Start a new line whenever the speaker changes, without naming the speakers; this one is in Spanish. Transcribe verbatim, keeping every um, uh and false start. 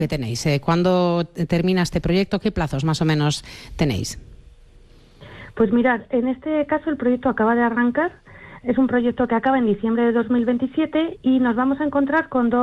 que tenéis. Eh, ¿Cuándo termina este proyecto? ¿Qué plazos más o menos tenéis?
Pues mirad, en este caso el proyecto acaba de arrancar. Es un proyecto que acaba en diciembre de dos mil veintisiete y nos vamos a encontrar con dos